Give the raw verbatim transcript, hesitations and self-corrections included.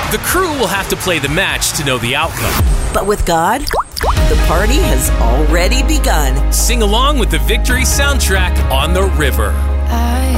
The crew will have to play the match to know the outcome. But with God, the party has already begun. Sing along with the victory soundtrack on the river. I